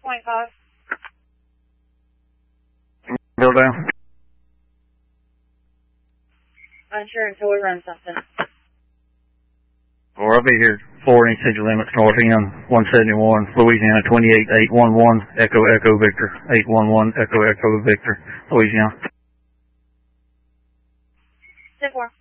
4.5. Go down. Unsure until we run something. Or I'll be here 4 inch city limits north end, 171, Louisiana 28811, Echo Echo Victor, 811 Echo Echo Victor, Louisiana. 10-4.